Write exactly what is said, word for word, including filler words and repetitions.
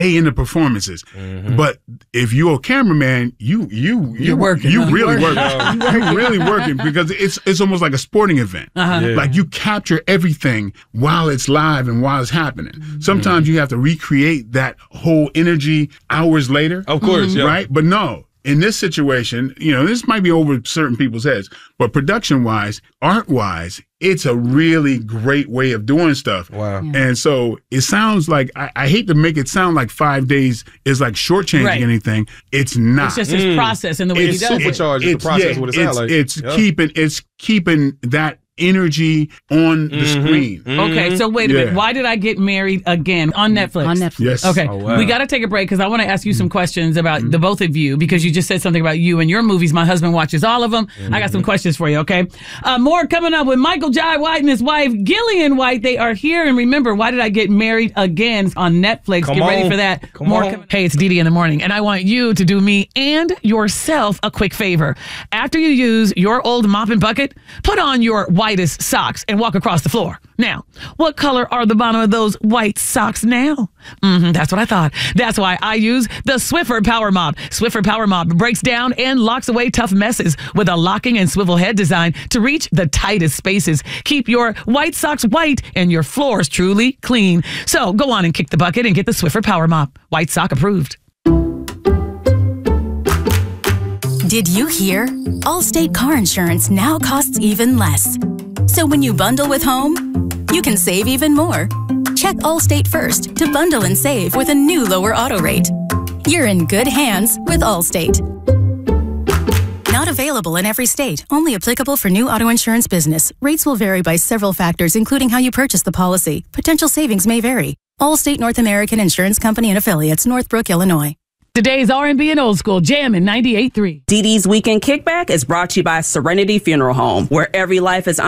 A in the performances. Mm-hmm. But if you're a cameraman, you you you you're working. You huh? really working. You're really working because it's it's almost like a sporting event. Uh-huh. Yeah. Like you capture everything while it's live and while it's happening. Mm-hmm. Sometimes you have to recreate that whole energy hours later. Of course, mm-hmm. yeah. right? But no. In this situation, you know, this might be over certain people's heads, but production-wise, art-wise, it's a really great way of doing stuff. Wow. Yeah. And so it sounds like, I, I hate to make it sound like five days is like shortchanging right. anything. It's not. It's just his mm. process and the way it's, he does it. Supercharged the process yeah, what it it's, sounds like. It's, yeah. keeping, it's keeping that energy on the mm-hmm. screen. Mm-hmm. Okay, so wait a yeah. minute. Why Did I Get Married Again on Netflix? On Netflix. Yes. Okay, oh, wow. we got to take a break because I want to ask you some questions about mm-hmm. the both of you because you just said something about you and your movies. My husband watches all of them. Mm-hmm. I got some questions for you, okay? Uh, more coming up with Michael Jai White and his wife, Gillian White. They are here. And remember, Why Did I Get Married Again on Netflix. Come Get on. ready for that. Come more on. coming. Hey, it's Dee Dee in the morning, and I want you to do me and yourself a quick favor. After you use your old mop and bucket, put on your whitest socks and walk across the floor. Now, what color are the bottom of those white socks now? Mm-hmm, that's what I thought. That's why I use the Swiffer Power Mop. Swiffer Power Mop breaks down and locks away tough messes with a locking and swivel head design to reach the tightest spaces. Keep your white socks white and your floors truly clean. So go on and kick the bucket and get the Swiffer Power Mop. White sock approved. Did you hear? Allstate car insurance now costs even less. So when you bundle with home, you can save even more. Check Allstate first to bundle and save with a new lower auto rate. You're in good hands with Allstate. Not available in every state. Only applicable for new auto insurance business. Rates will vary by several factors, including how you purchase the policy. Potential savings may vary. Allstate North American Insurance Company and Affiliates, Northbrook, Illinois. Today's R and B and Old School Jam in ninety-eight point three. Dee Dee's Weekend Kickback is brought to you by Serenity Funeral Home, where every life is